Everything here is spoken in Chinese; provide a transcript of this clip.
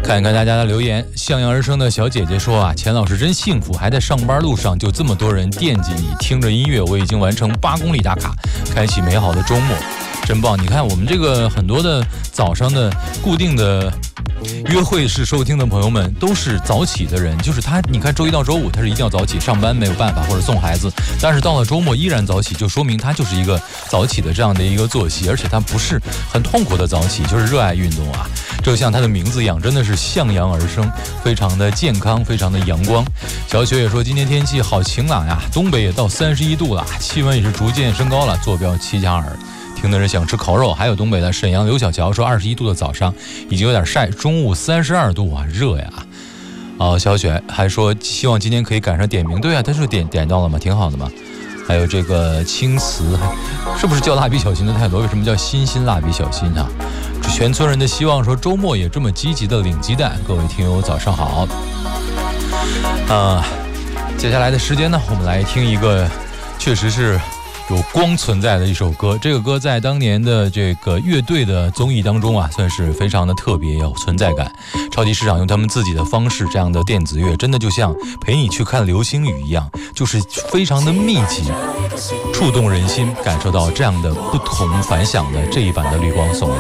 看一看大家的留言。向阳而生的小姐姐说啊，钱老师真幸福，还在上班路上就这么多人惦记你，听着音乐我已经完成8公里打卡，开启美好的周末，真棒。你看我们这个很多的早上的固定的约会式收听的朋友们都是早起的人，就是他，你看周一到周五他是一定要早起上班，没有办法，或者送孩子，但是到了周末依然早起，就说明他就是一个早起的这样的一个作息，而且他不是很痛苦的早起，就是热爱运动啊。就像他的名字一样，真的是向阳而生，非常的健康，非常的阳光。小雪也说今天天气好晴朗呀，东北也到31度了，气温也是逐渐升高了，坐标齐齐哈尔。听的人想吃烤肉。还有东北的沈阳刘小乔说21度的早上已经有点晒，中午32度啊，热呀。小雪还说希望今天可以赶上点名，对啊，他是点到了吗？挺好的嘛。还有这个青瓷，是不是叫蜡笔小新的太多？为什么叫欣欣蜡笔小新啊？全村人的希望说周末也这么积极的领鸡蛋。各位听友早上好。接下来的时间呢，我们来听一个确实是有光存在的一首歌。这个歌在当年的这个乐队的综艺当中啊，算是非常的特别，有存在感。超级市场用他们自己的方式，这样的电子乐真的就像陪你去看流星雨一样，就是非常的密集，触动人心，感受到这样的不同凡响的这一版的绿光送给